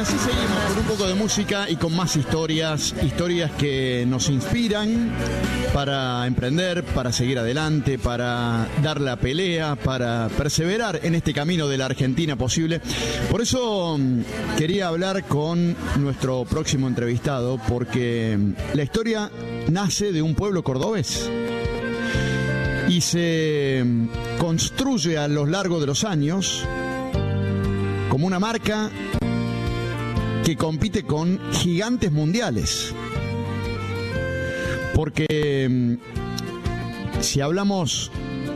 así seguimos con un poco de música y con más historias que nos inspiran para emprender, para seguir adelante, para dar la pelea, para perseverar en este camino de la Argentina posible. Por eso quería hablar con nuestro próximo entrevistado, porque la historia nace de un pueblo cordobés y se construye a lo largo de los años como una marca que compite con gigantes mundiales. Porque si hablamos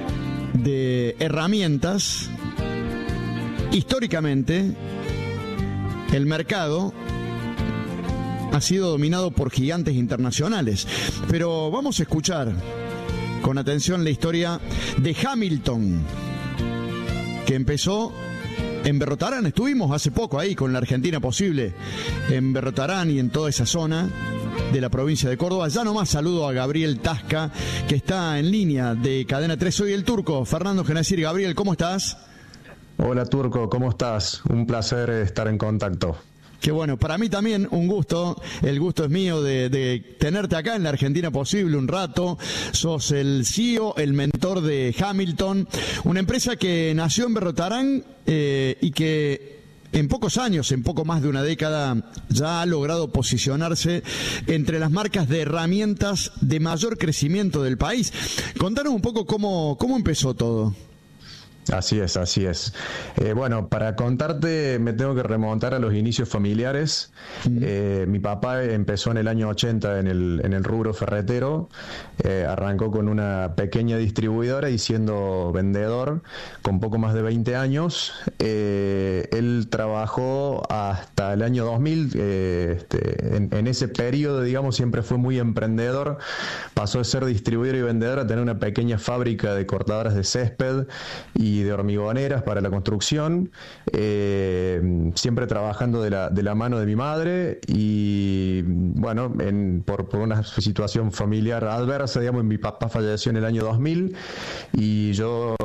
de herramientas, históricamente el mercado ha sido dominado por gigantes internacionales. Pero vamos a escuchar con atención la historia de Hamilton, que empezó en Berrotarán. Estuvimos hace poco ahí con la Argentina Posible, en Berrotarán y en toda esa zona de la provincia de Córdoba. Ya nomás saludo a Gabriel Tasca, que está en línea de Cadena 3. Soy el Turco, Fernando Genacir. Gabriel, ¿cómo estás? Hola Turco, ¿cómo estás? Un placer estar en contacto. Qué bueno, para mí también un gusto, el gusto es mío de tenerte acá en la Argentina Posible un rato. Sos el CEO, el mentor de Hamilton, una empresa que nació en Berrotarán y que en pocos años, en poco más de una década, ya ha logrado posicionarse entre las marcas de herramientas de mayor crecimiento del país. Contanos un poco cómo empezó todo. Así es. Bueno, para contarte me tengo que remontar a los inicios familiares. Mi papá empezó en el año 80 en el rubro ferretero. Arrancó con una pequeña distribuidora y siendo vendedor con poco más de 20 años. Él trabajó hasta el año 2000. En ese periodo, digamos, siempre fue muy emprendedor. Pasó de ser distribuidor y vendedor a tener una pequeña fábrica de cortadoras de césped y de hormigoneras para la construcción, siempre trabajando de la mano de mi madre. Y bueno, por una situación familiar adversa, digamos, mi papá falleció en el año 2000 y yo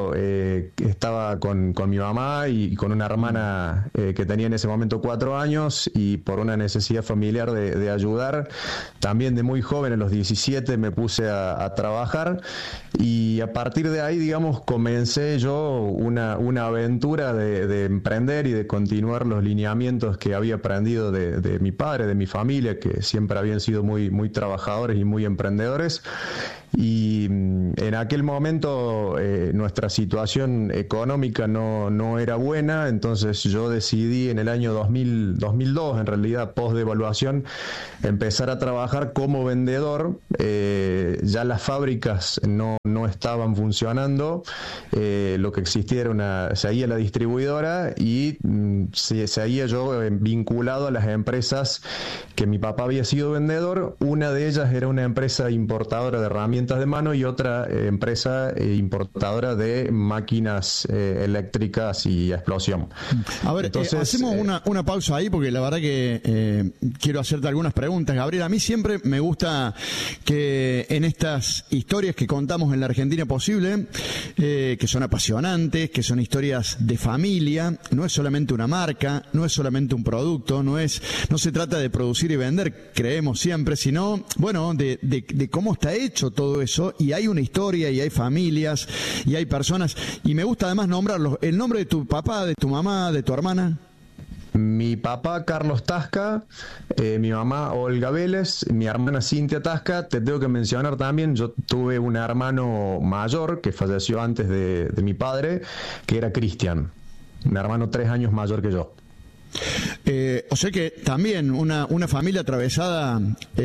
estaba con mi mamá y con una hermana que tenía en ese momento 4 años, y por una necesidad familiar de ayudar, también de muy joven, a los 17 me puse a trabajar, y a partir de ahí, digamos, comencé yo una aventura de emprender y de continuar los lineamientos que había aprendido de mi padre, de mi familia, que siempre habían sido muy, muy trabajadores y muy emprendedores. Y en aquel momento nuestra situación económica no era buena, entonces yo decidí en el año 2002, en realidad post devaluación, empezar a trabajar como vendedor. Ya las fábricas no estaban funcionando, lo que existía era seguía la distribuidora y seguía yo vinculado a las empresas que mi papá había sido vendedor. Una de ellas era una empresa importadora de herramientas de mano y otra empresa importadora de máquinas eléctricas y explosión. A ver, entonces, hacemos una pausa ahí, porque la verdad que quiero hacerte algunas preguntas, Gabriel. A mí siempre me gusta que en estas historias que contamos en la Argentina Posible, que son apasionantes, que son historias de familia, no es solamente una marca, no es solamente un producto, no se trata de producir y vender, creemos siempre, sino, bueno, de cómo está hecho todo eso, y hay una historia, y hay familias, y hay personas, y me gusta además nombrarlos. ¿El nombre de tu papá, de tu mamá, de tu hermana? Mi papá, Carlos Tasca, mi mamá, Olga Vélez, mi hermana, Cintia Tasca. Te tengo que mencionar también, yo tuve un hermano mayor que falleció antes de mi padre, que era Cristian, un hermano 3 años mayor que yo. O sea que también una familia atravesada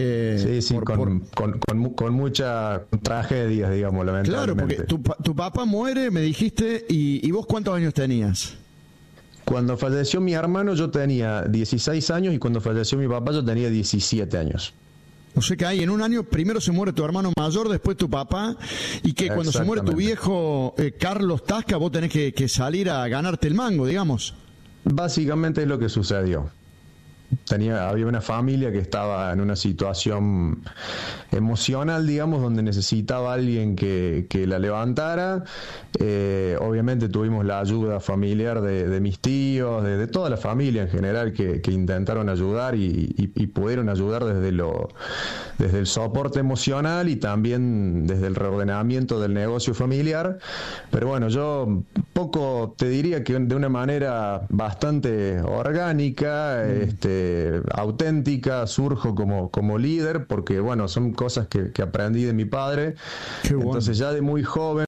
con muchas tragedias, digamos, lamentablemente. Claro, porque tu papá muere, me dijiste, y vos ¿cuántos años tenías? Cuando falleció mi hermano yo tenía 16 años y cuando falleció mi papá yo tenía 17 años. O sea que ahí en un año primero se muere tu hermano mayor, después tu papá, y que cuando se muere tu viejo Carlos Tasca vos tenés que salir a ganarte el mango, digamos. Básicamente es lo que sucedió. había una familia que estaba en una situación emocional, digamos, donde necesitaba a alguien que la levantara. Obviamente tuvimos la ayuda familiar de mis tíos, de toda la familia en general, que intentaron ayudar y pudieron ayudar desde el soporte emocional y también desde el reordenamiento del negocio familiar. Pero bueno, yo poco te diría que de una manera bastante orgánica, auténtica, surjo como líder, porque bueno, son cosas que aprendí de mi padre. Qué bueno. Entonces ya de muy joven,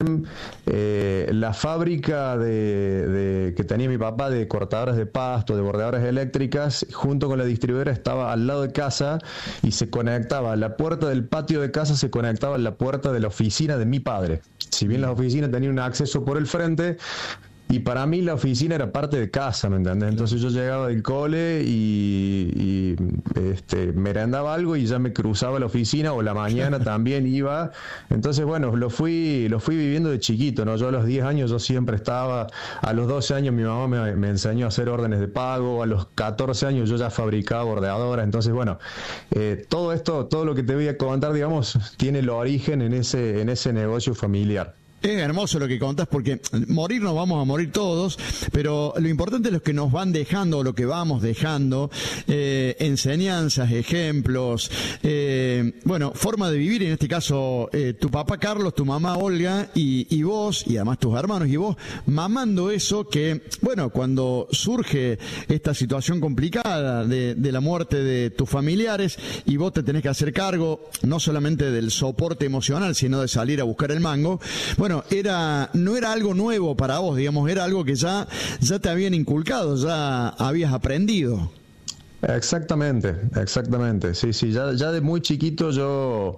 la fábrica que tenía mi papá de cortadoras de pasto, de bordeadoras eléctricas, junto con la distribuidora estaba al lado de casa y se conectaba, la puerta del patio de casa se conectaba a la puerta de la oficina de mi padre. Si bien las oficinas tenían un acceso por el frente, y para mí la oficina era parte de casa, ¿me entendés? Entonces yo llegaba del cole y merendaba algo y ya me cruzaba la oficina, o la mañana también iba. Entonces, bueno, lo fui viviendo de chiquito, ¿no? Yo a los 10 años yo siempre estaba, a los 12 años mi mamá me enseñó a hacer órdenes de pago, a los 14 años yo ya fabricaba bordeadoras. Entonces, bueno, todo esto, todo lo que te voy a contar, digamos, tiene el origen en ese negocio familiar. Es hermoso lo que contás, porque morir nos vamos a morir todos, pero lo importante es lo que nos van dejando, lo que vamos dejando, enseñanzas, ejemplos, bueno, forma de vivir, en este caso tu papá Carlos, tu mamá Olga y vos, y además tus hermanos y vos, mamando eso que, bueno, cuando surge esta situación complicada de la muerte de tus familiares y vos te tenés que hacer cargo no solamente del soporte emocional, sino de salir a buscar el mango, bueno, no era algo nuevo para vos, digamos, era algo que ya te habían inculcado, ya habías aprendido. Exactamente, sí, ya de muy chiquito yo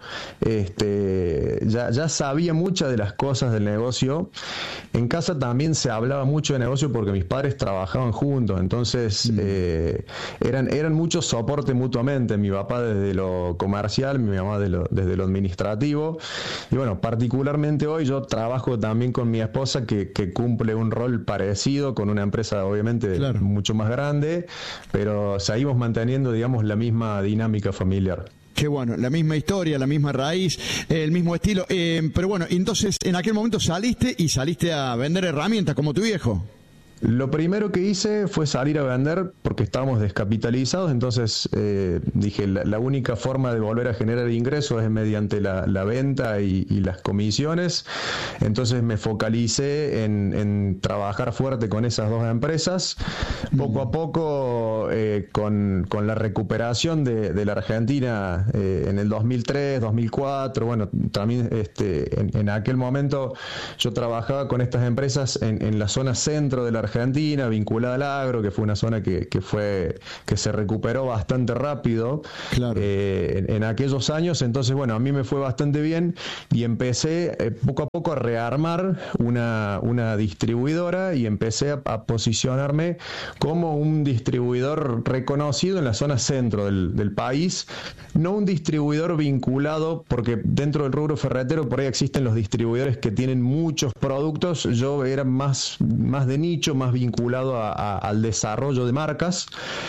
ya sabía muchas de las cosas del negocio. En casa también se hablaba mucho de negocio porque mis padres trabajaban juntos, entonces eran mucho soporte mutuamente, mi papá desde lo comercial, mi mamá desde lo administrativo, y bueno, particularmente hoy yo trabajo también con mi esposa que cumple un rol parecido con una empresa obviamente mucho más grande, pero seguimos manteniendo, digamos, la misma dinámica familiar. Qué bueno, la misma historia, la misma raíz, el mismo estilo. Pero bueno, entonces en aquel momento saliste a vender herramientas como tu viejo. Lo primero que hice fue salir a vender porque estábamos descapitalizados, entonces dije, la única forma de volver a generar ingresos es mediante la venta y las comisiones. Entonces me focalicé en trabajar fuerte con esas dos empresas. Poco a poco, con la recuperación de la Argentina en el 2003, 2004, bueno, también en aquel momento yo trabajaba con estas empresas en la zona centro de la Argentina, vinculada al agro, que fue una zona que se recuperó bastante rápido. Claro. En aquellos años. Entonces, bueno, a mí me fue bastante bien y empecé poco a poco a rearmar una distribuidora y empecé a posicionarme como un distribuidor reconocido en la zona centro del país, no un distribuidor vinculado, porque dentro del rubro ferretero por ahí existen los distribuidores que tienen muchos productos. Yo era más de nicho, más vinculado al desarrollo de marcas.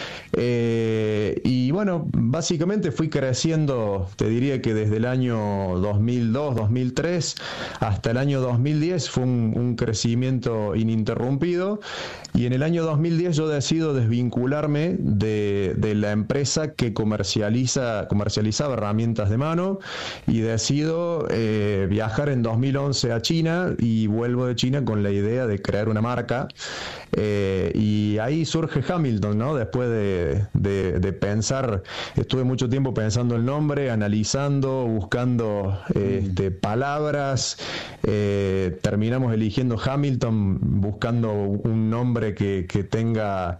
Y bueno, básicamente fui creciendo, te diría que desde el año 2002, 2003 hasta el año 2010 fue un crecimiento ininterrumpido, y en el año 2010 yo decido desvincularme de la empresa que comercializaba herramientas de mano, y decido viajar en 2011 a China, y vuelvo de China con la idea de crear una marca, y ahí surge Hamilton, ¿no? Después de pensar, estuve mucho tiempo pensando el nombre, analizando, buscando palabras, terminamos eligiendo Hamilton, buscando un nombre que tenga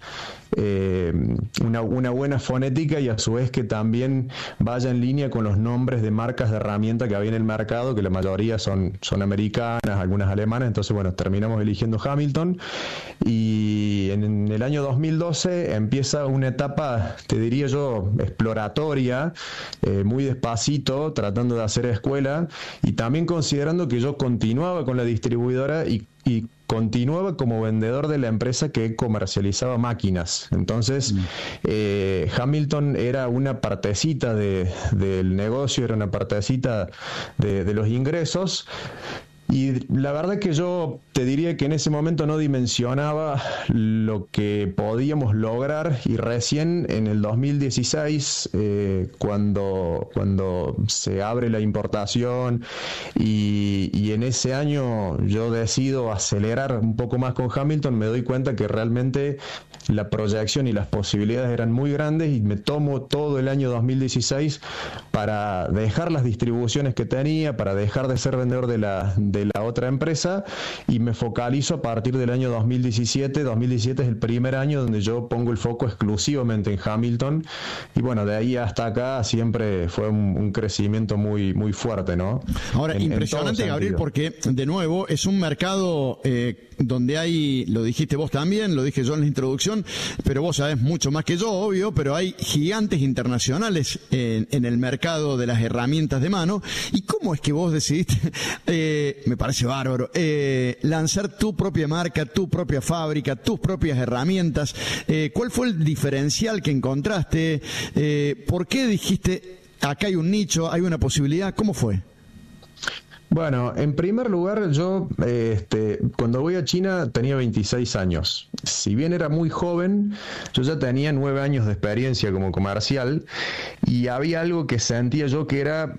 una buena fonética y a su vez que también vaya en línea con los nombres de marcas de herramientas que había en el mercado, que la mayoría son americanas, algunas alemanas. Entonces, bueno, terminamos eligiendo Hamilton, y en el año 2012 empieza una etapa, te diría yo, exploratoria, muy despacito, tratando de hacer escuela, y también considerando que yo continuaba con la distribuidora y continuaba como vendedor de la empresa que comercializaba máquinas. Entonces, Hamilton era una partecita del negocio, era una partecita de los ingresos. Y la verdad que yo te diría que en ese momento no dimensionaba lo que podíamos lograr, y recién en el 2016, cuando se abre la importación y en ese año yo decido acelerar un poco más con Hamilton, me doy cuenta que realmente la proyección y las posibilidades eran muy grandes, y me tomo todo el año 2016 para dejar las distribuciones que tenía, para dejar de ser vendedor de la otra empresa, y me focalizo a partir del año 2017. 2017 es el primer año donde yo pongo el foco exclusivamente en Hamilton, y bueno, de ahí hasta acá siempre fue un crecimiento muy, muy fuerte, ¿no? Ahora, impresionante, Gabriel, porque de nuevo es un mercado donde hay, lo dijiste vos también, lo dije yo en la introducción, pero vos sabés mucho más que yo, obvio, pero hay gigantes internacionales en el mercado de las herramientas de mano. ¿Y cómo es que vos decidiste, me parece bárbaro, lanzar tu propia marca, tu propia fábrica, tus propias herramientas? ¿Cuál fue el diferencial que encontraste? ¿Por qué dijiste, acá hay un nicho, hay una posibilidad? ¿Cómo fue? Bueno, en primer lugar, yo cuando voy a China tenía 26 años. Si bien era muy joven, yo ya tenía 9 años de experiencia como comercial, y había algo que sentía yo que era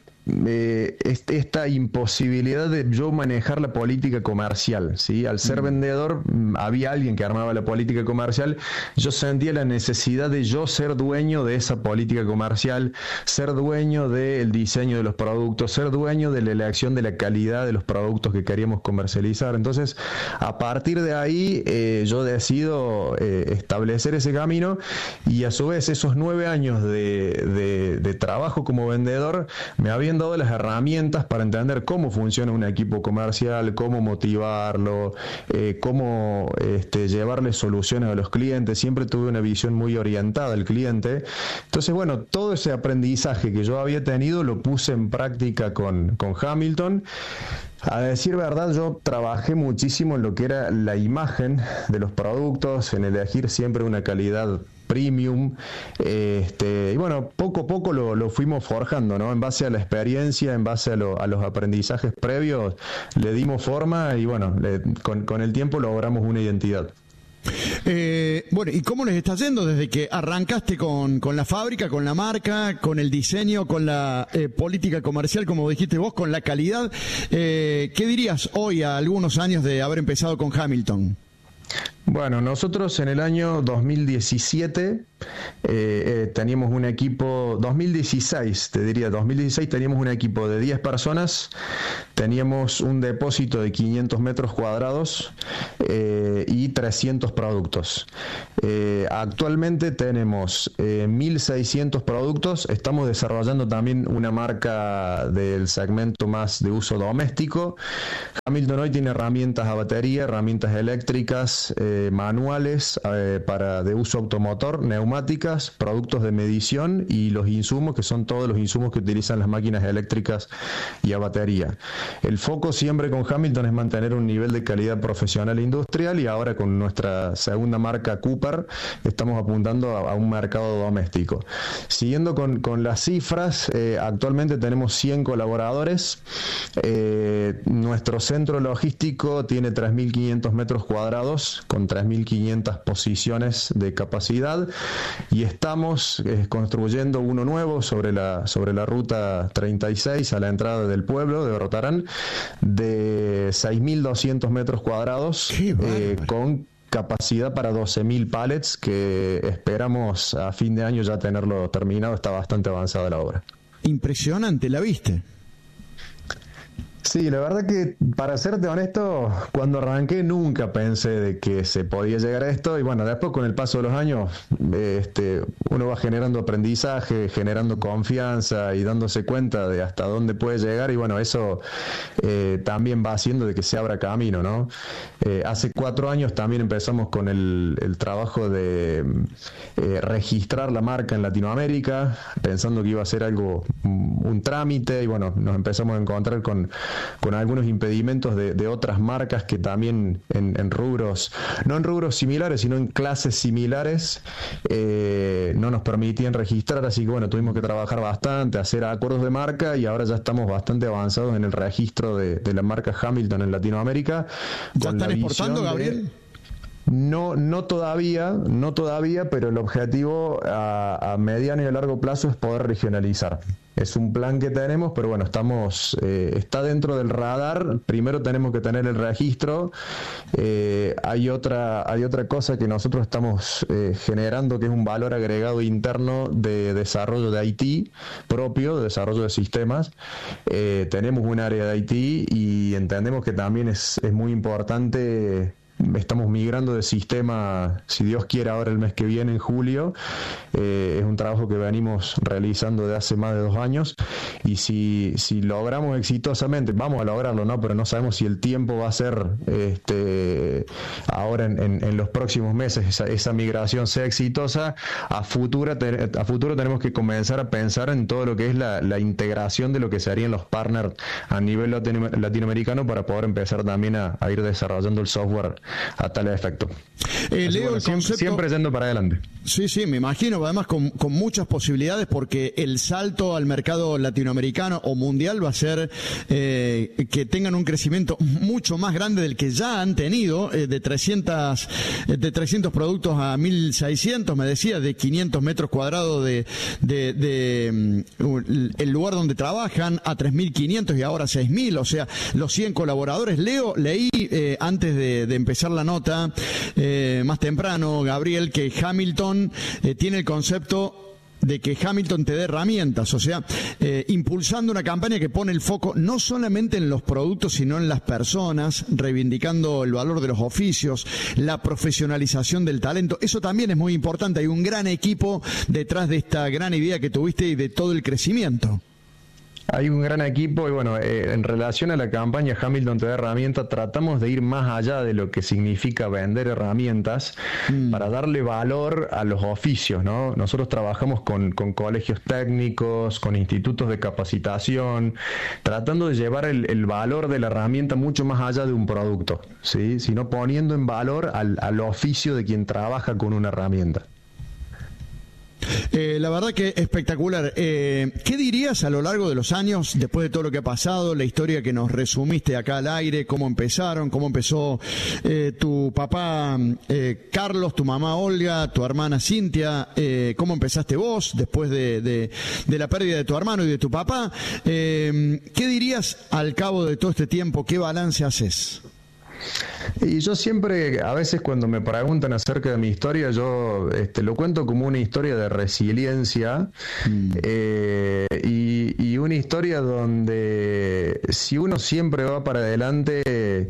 esta imposibilidad de yo manejar la política comercial, ¿sí? Al ser vendedor, había alguien que armaba la política comercial. Yo sentía la necesidad de yo ser dueño de esa política comercial, ser dueño del diseño de los productos, ser dueño de la elección de la calidad de los productos que queríamos comercializar. Entonces, a partir de ahí, yo decido establecer ese camino, y a su vez esos 9 años de trabajo como vendedor me habían dado las herramientas para entender cómo funciona un equipo comercial, cómo motivarlo, cómo llevarle soluciones a los clientes. Siempre tuve una visión muy orientada al cliente. Entonces, bueno, todo ese aprendizaje que yo había tenido lo puse en práctica con Hamilton. A decir verdad, yo trabajé muchísimo en lo que era la imagen de los productos, en elegir siempre una calidad premium, y bueno, poco a poco lo fuimos forjando, ¿no? En base a la experiencia, en base a los aprendizajes previos, le dimos forma, y bueno, con el tiempo logramos una identidad. Bueno, ¿y cómo les está yendo desde que arrancaste con la fábrica, con la marca, con el diseño, con la política comercial, como dijiste vos, con la calidad? ¿Qué dirías hoy, a algunos años de haber empezado con Hamilton? Bueno, nosotros en el año 2017 teníamos un equipo, 2016 teníamos un equipo de 10 personas, teníamos un depósito de 500 metros cuadrados y 300 productos. Actualmente tenemos 1.600 productos, estamos desarrollando también una marca del segmento más de uso doméstico. Hamilton hoy tiene herramientas a batería, herramientas eléctricas, manuales de uso automotor, neumáticas, productos de medición y los insumos, que son todos los insumos que utilizan las máquinas eléctricas y a batería. El foco siempre con Hamilton es mantener un nivel de calidad profesional e industrial, y ahora con nuestra segunda marca Cooper estamos apuntando a un mercado doméstico. Siguiendo con las cifras, actualmente tenemos 100 colaboradores. Nuestro centro logístico tiene 3.500 metros cuadrados con 3.500 posiciones de capacidad, y estamos construyendo uno nuevo sobre la ruta 36 a la entrada del pueblo de Rotarán, de 6.200 metros cuadrados, con capacidad para 12.000 pallets, que esperamos a fin de año ya tenerlo terminado. Está bastante avanzada la obra. Impresionante, ¿la viste? Sí, la verdad que, para serte honesto, cuando arranqué nunca pensé de que se podía llegar a esto, y bueno, después con el paso de los años uno va generando aprendizaje, generando confianza y dándose cuenta de hasta dónde puede llegar, y bueno, eso también va haciendo de que se abra camino, ¿no? Hace 4 años también empezamos con el trabajo de registrar la marca en Latinoamérica, pensando que iba a ser algo, un trámite, y bueno, nos empezamos a encontrar con algunos impedimentos de otras marcas que también en rubros, no en rubros similares, sino en clases similares, no nos permitían registrar, así que bueno, tuvimos que trabajar bastante, hacer acuerdos de marca y ahora ya estamos bastante avanzados en el registro de la marca Hamilton en Latinoamérica. ¿Ya están exportando, Gabriel? No todavía, pero el objetivo a mediano y a largo plazo es poder regionalizar. Es un plan que tenemos, pero bueno, está dentro del radar. Primero tenemos que tener el registro. Hay otra cosa que nosotros estamos generando, que es un valor agregado interno de desarrollo de IT propio, de desarrollo de sistemas. Tenemos un área de IT y entendemos que también es muy importante. Estamos migrando de sistema, si Dios quiere, ahora el mes que viene, en julio. Es un trabajo que venimos realizando de hace más de 2 años y si logramos exitosamente, vamos a lograrlo, ¿no? Pero no sabemos si el tiempo va a ser ahora en los próximos meses esa migración sea exitosa. A futuro tenemos que comenzar a pensar en todo lo que es la integración de lo que se harían los partners a nivel latinoamericano para poder empezar también a ir desarrollando el software a tal efecto. Leo, bueno, siempre yendo para adelante. Sí, me imagino, además con muchas posibilidades, porque el salto al mercado latinoamericano o mundial va a ser que tengan un crecimiento mucho más grande del que ya han tenido, de 300 productos a 1.600, me decía, de 500 metros cuadrados de el lugar donde trabajan, a 3.500 y ahora 6.000, o sea, los 100 colaboradores. Leo, leí antes de empezar la nota, más temprano, Gabriel, que Hamilton tiene el concepto de que Hamilton te dé herramientas, o sea, impulsando una campaña que pone el foco no solamente en los productos, sino en las personas, reivindicando el valor de los oficios, la profesionalización del talento. Eso también es muy importante. Hay un gran equipo detrás de esta gran idea que tuviste y de todo el crecimiento. Hay un gran equipo y bueno, en relación a la campaña Hamilton te da herramientas, tratamos de ir más allá de lo que significa vender herramientas para darle valor a los oficios, ¿no? Nosotros trabajamos con colegios técnicos, con institutos de capacitación, tratando de llevar el valor de la herramienta mucho más allá de un producto, ¿sí? Sino poniendo en valor al oficio de quien trabaja con una herramienta. La verdad que espectacular. ¿Qué dirías a lo largo de los años, después de todo lo que ha pasado, la historia que nos resumiste acá al aire, cómo empezaron, cómo empezó tu papá Carlos, tu mamá Olga, tu hermana Cintia, cómo empezaste vos después de la pérdida de tu hermano y de tu papá? ¿Qué dirías al cabo de todo este tiempo? ¿Qué balance haces? Y yo siempre, a veces cuando me preguntan acerca de mi historia, yo lo cuento como una historia de resiliencia y una historia donde si uno siempre va para adelante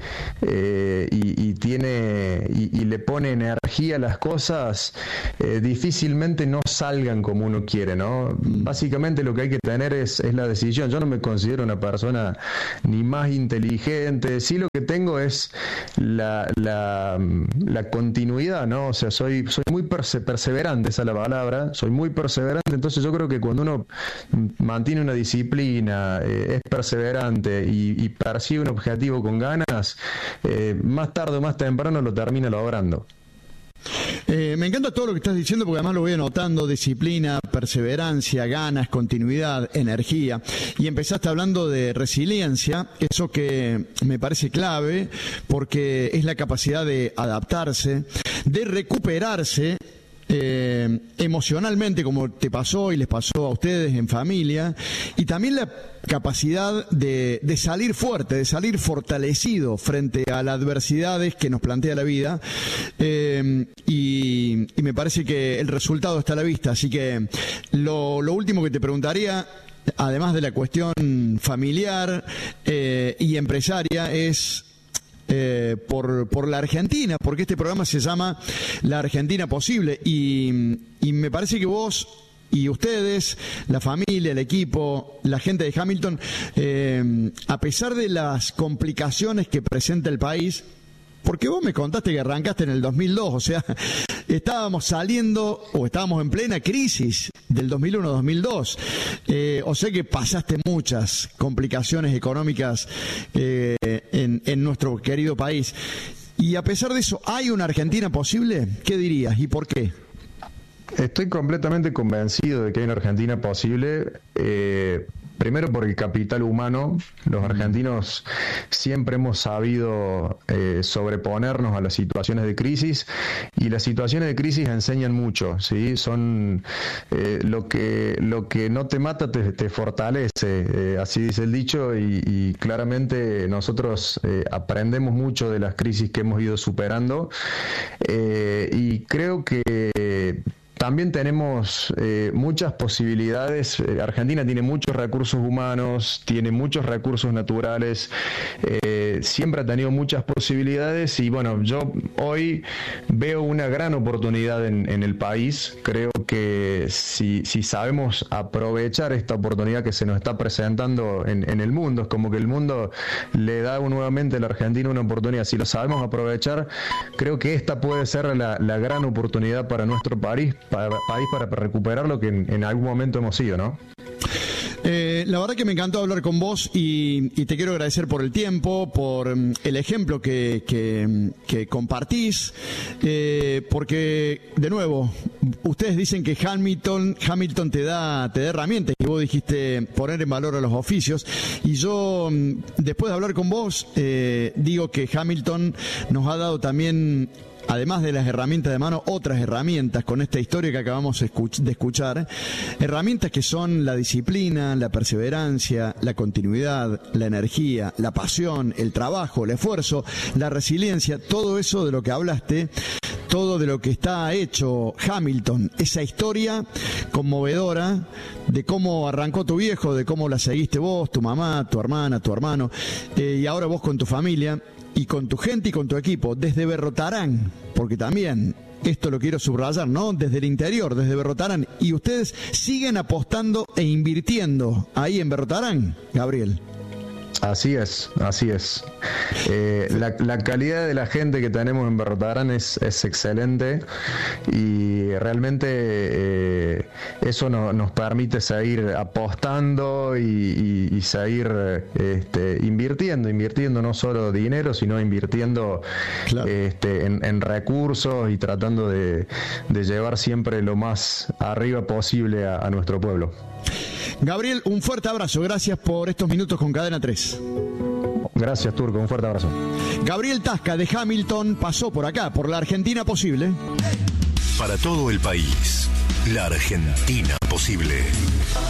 y le pone energía a las cosas, difícilmente no salgan como uno quiere, ¿no? Básicamente lo que hay que tener es la decisión. Yo no me considero una persona ni más inteligente, sí lo que tengo es la continuidad, ¿no? O sea, soy muy perseverante, esa es la palabra, soy muy perseverante. Entonces yo creo que cuando uno mantiene una disciplina, es perseverante y persigue un objetivo con ganas, más tarde o más temprano lo termina logrando. Me encanta todo lo que estás diciendo, porque además lo voy anotando: disciplina, perseverancia, ganas, continuidad, energía. Y empezaste hablando de resiliencia, eso que me parece clave, porque es la capacidad de adaptarse, de recuperarse emocionalmente, como te pasó y les pasó a ustedes en familia, y también la capacidad de salir fuerte, de salir fortalecido frente a las adversidades que nos plantea la vida, y me parece que el resultado está a la vista. Así que lo último que te preguntaría, además de la cuestión familiar y empresaria, es por la Argentina, porque este programa se llama La Argentina Posible, y me parece que vos y ustedes, la familia, el equipo, la gente de Hamilton, a pesar de las complicaciones que presenta el país, porque vos me contaste que arrancaste en el 2002, o sea, estábamos saliendo o estábamos en plena crisis del 2001-2002. O sea que pasaste muchas complicaciones económicas en nuestro querido país. Y a pesar de eso, ¿hay una Argentina posible? ¿Qué dirías y por qué? Estoy completamente convencido de que hay una Argentina posible. Primero por el capital humano. Los argentinos siempre hemos sabido sobreponernos a las situaciones de crisis, y las situaciones de crisis enseñan mucho, ¿sí? Son lo que no te mata te fortalece, así dice el dicho, y claramente nosotros aprendemos mucho de las crisis que hemos ido superando, y creo que también tenemos muchas posibilidades. Argentina tiene muchos recursos humanos, tiene muchos recursos naturales, siempre ha tenido muchas posibilidades, y bueno, yo hoy veo una gran oportunidad en el país. Creo que si sabemos aprovechar esta oportunidad que se nos está presentando en el mundo, es como que el mundo le da nuevamente a la Argentina una oportunidad. Si lo sabemos aprovechar, creo que esta puede ser la gran oportunidad para nuestro país para recuperar lo que en algún momento hemos sido, ¿no? La verdad que me encantó hablar con vos y te quiero agradecer por el tiempo, por el ejemplo que compartís, porque, de nuevo, ustedes dicen que Hamilton te da herramientas, y vos dijiste poner en valor a los oficios, y yo, después de hablar con vos, digo que Hamilton nos ha dado también, además de las herramientas de mano, otras herramientas con esta historia que acabamos de escuchar, herramientas que son la disciplina, la perseverancia, la continuidad, la energía, la pasión, el trabajo, el esfuerzo, la resiliencia, todo eso de lo que hablaste, todo de lo que está hecho Hamilton, esa historia conmovedora de cómo arrancó tu viejo, de cómo la seguiste vos, tu mamá, tu hermana, tu hermano, y ahora vos con tu familia, y con tu gente y con tu equipo, desde Berrotarán, porque también esto lo quiero subrayar, ¿no? Desde el interior, desde Berrotarán, y ustedes siguen apostando e invirtiendo ahí en Berrotarán, Gabriel. Así es, así es. La calidad de la gente que tenemos en Berrotarán es excelente, y realmente eso nos permite seguir apostando y seguir invirtiendo no solo dinero, sino invirtiendo, claro, en recursos, y tratando de llevar siempre lo más arriba posible a nuestro pueblo. Gabriel, un fuerte abrazo. Gracias por estos minutos con Cadena 3. Gracias, Turco. Un fuerte abrazo. Gabriel Tasca de Hamilton pasó por acá, por la Argentina Posible. Para todo el país, la Argentina Posible.